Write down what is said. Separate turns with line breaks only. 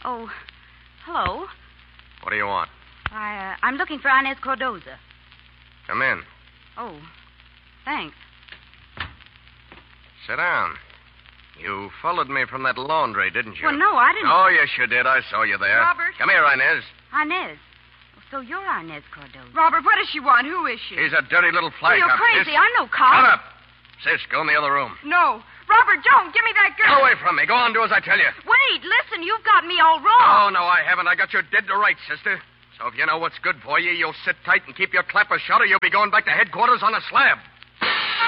Oh, hello.
What do you want?
I'm looking for Inez Cardoza.
Come in.
Oh, thanks.
Sit down. You followed me from that laundry, didn't you?
Well, no, I didn't.
Oh, yes, you did. I saw you there.
Robert?
Come here, Inez.
Inez. So you're Inez Cardoza.
Robert, what does she want? Who is she?
She's a dirty little fly
You're
cop.
crazy.
Sis.
I'm no cop.
Shut up. Sis, go in the other room.
No. Robert, don't. Give me that gun.
Get away from me. Go on, do as I tell you.
Wait, listen, you've got me all wrong.
No, I haven't. I got you dead to rights, sister. So if you know what's good for you, you'll sit tight and keep your clapper shut, or you'll be going back to headquarters on a slab.